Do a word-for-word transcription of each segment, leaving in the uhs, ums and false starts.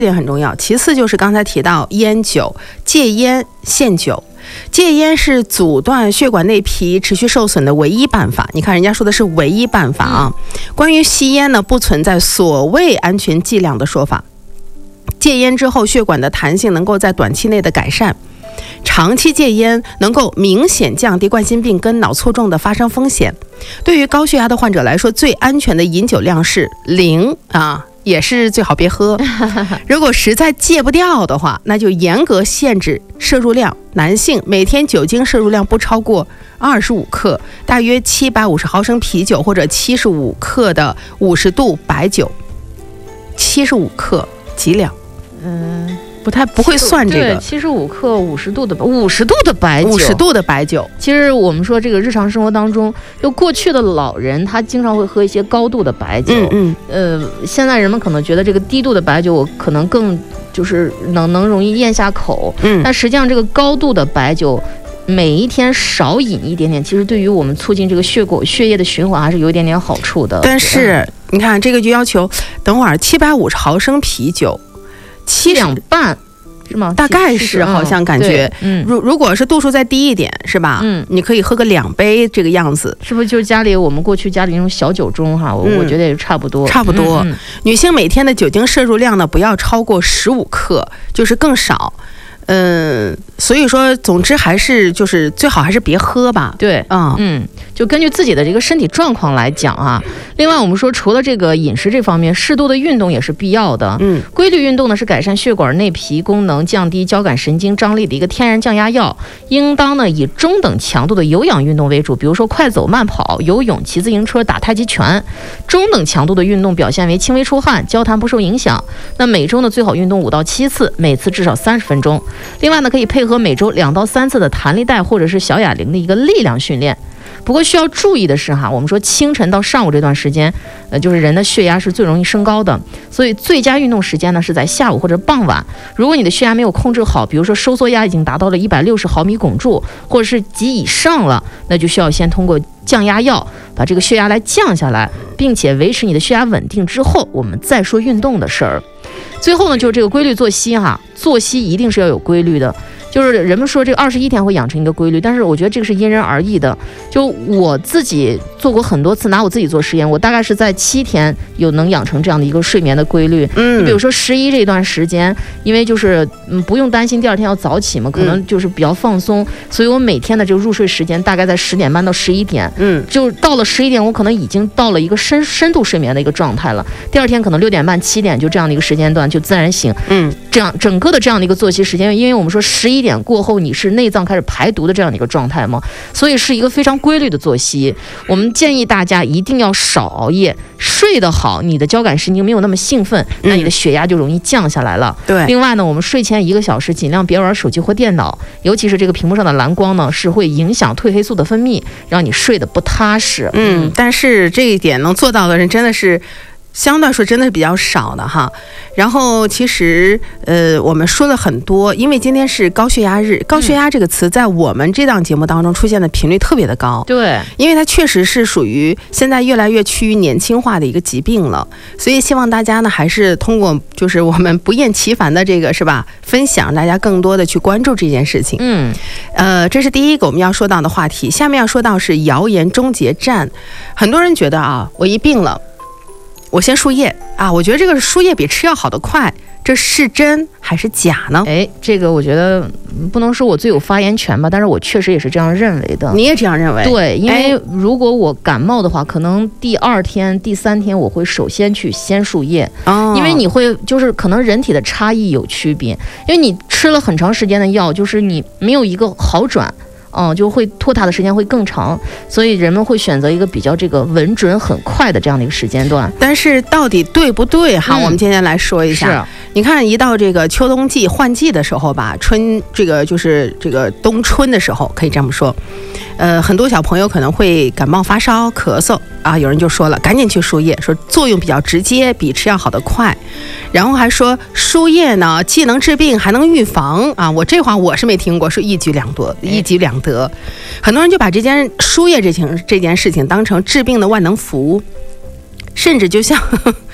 这点很重要。其次就是刚才提到烟酒，戒烟限酒。戒烟是阻断血管内皮持续受损的唯一办法。你看人家说的是唯一办法啊。嗯、关于吸烟呢，不存在所谓安全剂量的说法。戒烟之后，血管的弹性能够在短期内的改善。长期戒烟能够明显降低冠心病跟脑卒中的发生风险。对于高血压的患者来说，最安全的饮酒量是零啊。也是最好别喝。如果实在戒不掉的话，那就严格限制摄入量。男性每天酒精摄入量不超过二十五克，大约七百五十毫升啤酒或者七十五克的五十度白酒。七十五克几两？嗯。不太不会算这个， 七十五克五十度的五十度的白酒， 五十度的白酒。 其实我们说这个日常生活当中，就过去的老人他经常会喝一些高度的白酒，嗯嗯，呃，现在人们可能觉得这个低度的白酒可能更就是能能容易咽下口，嗯，但实际上这个高度的白酒。每一天少饮一点点，其实对于我们促进这个血管血液的循环还是有一点点好处的。 但是你看这个就要求，等会儿七百五十毫升啤酒。 七两半是吗？ 大概是，好像感觉，嗯，如如果是度数再低一点，是吧？嗯，你可以喝个两杯这个样子， 是不是？就是家里我们过去家里那种小酒盅哈，我、嗯、我觉得也差不多， 差不多。嗯嗯、女性每天的酒精摄入量呢，不要超过十五克，就是更少。嗯，所以说，总之还是就是最好还是别喝吧。 对，嗯嗯，就根据自己的这个身体状况来讲啊。另外，我们说除了这个饮食这方面，适度的运动也是必要的。嗯，规律运动呢是改善血管内皮功能、降低交感神经张力的一个天然降压药。应当呢以中等强度的有氧运动为主，比如说快走、慢跑、游泳、骑自行车、打太极拳。中等强度的运动表现为轻微出汗、交谈不受影响。那每周呢最好运动五到七次，每次至少三十分钟。另外呢，可以配合每周两到三次的弹力带或者是小哑铃的一个力量训练。不过需要注意的是哈，我们说清晨到上午这段时间，呃，就是人的血压是最容易升高的，所以最佳运动时间呢是在下午或者傍晚。如果你的血压没有控制好，比如说收缩压已经达到了一百六十毫米汞柱，或者是及以上了，那就需要先通过降压药把这个血压来降下来，并且维持你的血压稳定之后，我们再说运动的事儿。最后呢，就是这个规律作息哈，作息一定是要有规律的。就是人们说这个二十一天会养成一个规律，但是我觉得这个是因人而异的。就我自己做过很多次，拿我自己做实验，我大概是在七天有能养成这样的一个睡眠的规律。嗯，你比如说十一这段时间，因为就是嗯不用担心第二天要早起嘛，可能就是比较放松，嗯、所以我每天的这个入睡时间大概在十点半到十一点。嗯，就到了十一点，我可能已经到了一个深深度睡眠的一个状态了。第二天可能六点半七点就这样的一个时间段就自然醒。嗯，这样整个的这样的一个作息时间，因为我们说十一点过后你是内脏开始排毒的这样的一个状态嘛，所以是一个非常规律的作息。我们建议大家一定要少熬夜，睡得好，你的交感神经没有那么兴奋，那你的血压就容易降下来了。对、嗯。另外呢，我们睡前一个小时尽量别玩手机或电脑，尤其是这个屏幕上的蓝光呢，是会影响褪黑素的分泌，让你睡得不踏实。 嗯，嗯但是这一点能做到的人真的是。相对来说真的是比较少的哈，然后其实呃我们说了很多，因为今天是高血压日，高血压这个词在我们这档节目当中出现的频率特别的高，对，因为它确实是属于现在越来越趋于年轻化的一个疾病了，所以希望大家呢还是通过就是我们不厌其烦的这个是吧分享，大家更多的去关注这件事情。嗯，呃这是第一个我们要说到的话题，下面要说到是谣言终结战。很多人觉得啊，我一病了我先输液啊，我觉得这个输液比吃药好得快，这是真还是假呢？ 哎，这个我觉得不能说我最有发言权吧，但是我确实也是这样认为的。 你也这样认为？ 对，因为如果我感冒的话，可能第二天、第三天我会首先去先输液，哦、因为你会就是可能人体的差异有区别，因为你吃了很长时间的药，就是你没有一个好转。嗯，就会拖沓的时间会更长，所以人们会选择一个比较这个稳准很快的这样的一个时间段。 但是到底对不对哈、嗯？我们今天来说一下。是，你看一到这个秋冬季换季的时候吧，春这个就是这个冬春的时候，可以这么说。呃，很多小朋友可能会感冒发烧、咳嗽啊，有人就说了，赶紧去输液，说作用比较直接，比吃药好得快。然后还说输液呢，既能治病还能预防啊。我这话我是没听过，说一举两得，一举两得。很多人就把这件输液这件这件事情当成治病的万能符，甚至就像呵呵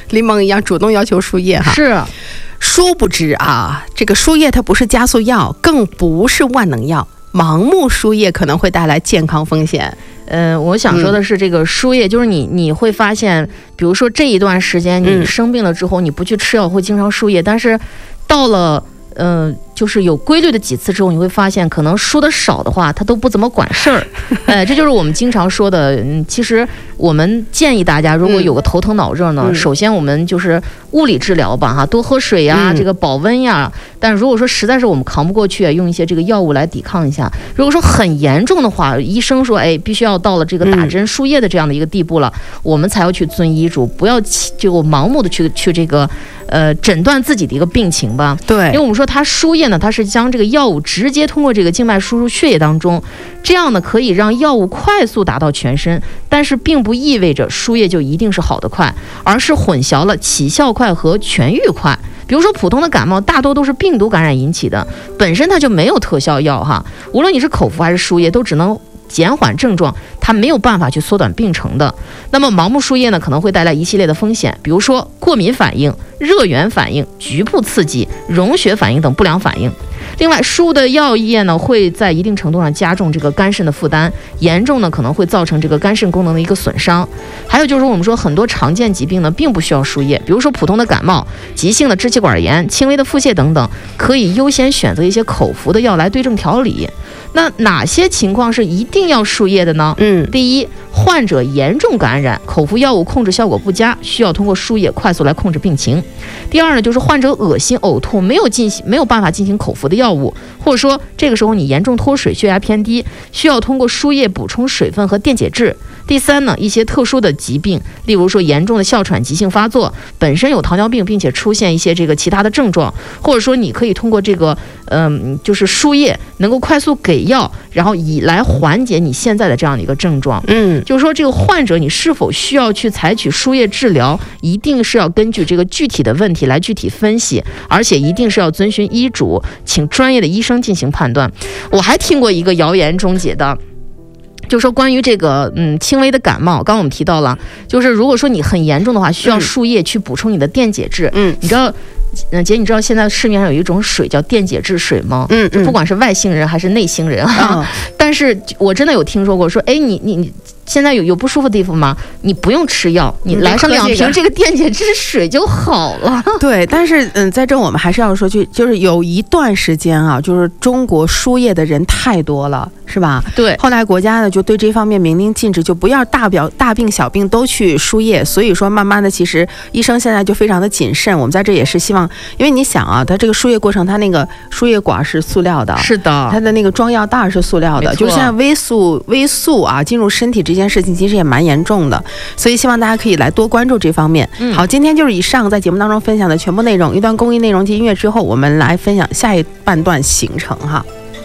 林萌一样主动要求输液哈。 是。 殊不知啊，这个输液它不是加速药，更不是万能药，盲目输液可能会带来健康风险。 呃，我想说的是，这个输液、嗯、就是你你会发现，比如说这一段时间你生病了之后，嗯、你不去吃药会经常输液，但是到了嗯、呃，就是有规律的几次之后，你会发现可能输的少的话，他都不怎么管事儿。呃，这就是我们经常说的。嗯，其实我们建议大家，如果有个头疼脑热呢，嗯、首先我们就是物理治疗吧，哈，多喝水呀，嗯、这个保温呀。但如果说实在是我们扛不过去，用一些这个药物来抵抗一下。如果说很严重的话，医生说，哎，必须要到了这个打针输液的这样的一个地步了，嗯、我们才要去遵医嘱，不要就盲目的去去这个呃诊断自己的一个病情吧。 对， 因为我们说它输液呢，它是将这个药物直接通过这个静脉输入血液当中，这样呢可以让药物快速达到全身，但是并不意味着输液就一定是好的快，而是混淆了起效快和痊愈快。比如说普通的感冒大多都是病毒感染引起的，本身它就没有特效药哈，无论你是口服还是输液，都只能减缓症状，它没有办法去缩短病程的。那么盲目输液呢，可能会带来一系列的风险，比如说过敏反应、热源反应、局部刺激、溶血反应等不良反应。另外，输的药液呢，会在一定程度上加重这个肝肾的负担，严重呢可能会造成这个肝肾功能的一个损伤。还有就是我们说很多常见疾病呢，并不需要输液，比如说普通的感冒、急性的支气管炎、轻微的腹泻等等，可以优先选择一些口服的药来对症调理。那哪些情况是一定要输液的呢？嗯，第一，患者严重感染，口服药物控制效果不佳，需要通过输液快速来控制病情。第二呢，就是患者恶心呕吐，没有进行没有办法进行口服的药物，或者说这个时候你严重脱水，血压偏低，需要通过输液补充水分和电解质。第三呢，一些特殊的疾病，例如说严重的哮喘急性发作，本身有糖尿病，并且出现一些这个其他的症状，或者说你可以通过这个嗯、呃，就是输液能够快速给药，然后以来缓解你现在的这样的一个症状。嗯，就是说这个患者你是否需要去采取输液治疗，一定是要根据这个具体的问题来具体分析，而且一定是要遵循医嘱，请专业的医生进行判断。我还听过一个谣言终结的，就是说关于这个嗯轻微的感冒，刚刚我们提到了，就是如果说你很严重的话，需要输液去补充你的电解质。嗯，你知道，嗯，姐，你知道现在市面上有一种水叫电解质水吗？嗯嗯，不管是外星人还是内星人哈、嗯，但是我真的有听说过，说，哎，你你你。现在有有不舒服的地方吗？你不用吃药，你来上两瓶这个电解质水就好了。 对，但是嗯，在这我们还是要说句，就是有一段时间啊，就是中国输液的人太多了，是吧？ 对。后来国家呢就对这方面明令禁止，就不要大表大病小病都去输液。所以说，慢慢的，其实医生现在就非常的谨慎。我们在这也是希望，因为你想啊，它这个输液过程，它那个输液管是塑料的， 是的， 它的那个装药袋是塑料的，就是现在微素微素啊进入身体这件事情其实也蛮严重的，所以希望大家可以来多关注这方面。嗯、好，今天就是以上在节目当中分享的全部内容。一段公益内容及音乐之后，我们来分享下一半段行程哈。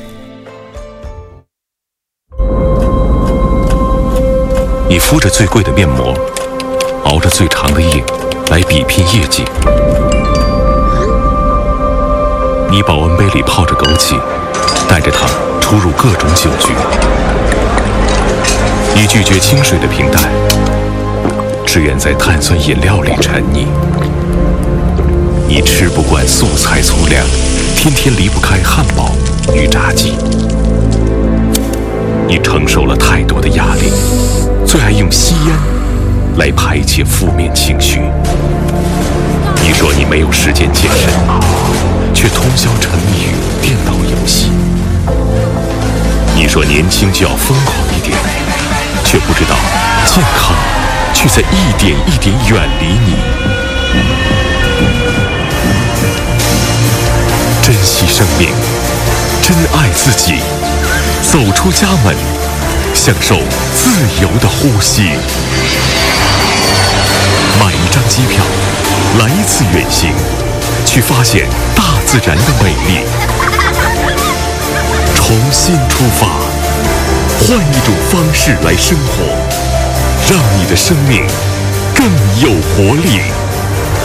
你敷着最贵的面膜，熬着最长的夜，来比拼业绩。你保温杯里泡着枸杞，带着它出入各种酒局。你拒绝清水的平淡，只愿在碳酸饮料里沉溺。你吃不惯素菜粗粮，天天离不开汉堡与炸鸡。你承受了太多的压力，最爱用吸烟来排解负面情绪。你说你没有时间健身，却通宵沉迷于电脑游戏。你说年轻就要疯狂一点，却不知道健康却在一点一点远离你。珍惜生命，珍爱自己，走出家门，享受自由的呼吸。买一张机票，来一次远行，去发现大自然的美丽。重新出发，换一种方式来生活，让你的生命更有活力。